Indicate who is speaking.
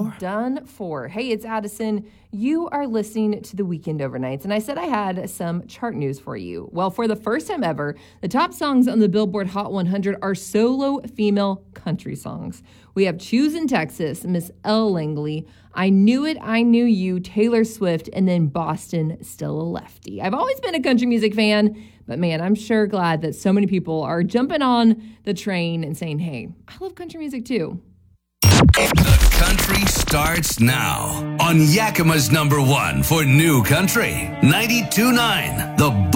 Speaker 1: for?
Speaker 2: Done for. Hey, it's Addison. You are listening to The Weekend Overnights, and I said I had some chart news for you. Well, for the first time ever, the top songs on the Billboard Hot 100 are solo female country songs. We have Choose in Texas, Miss Elle Langley, I Knew It, I Knew You, Taylor Swift, and then Boston, Still a Lefty. I've always been a country music fan, but man, I'm sure glad that so many people are jumping on the train and saying, hey, I love country music too.
Speaker 3: The country starts now on Yakima's #1 for new country, 92.9 The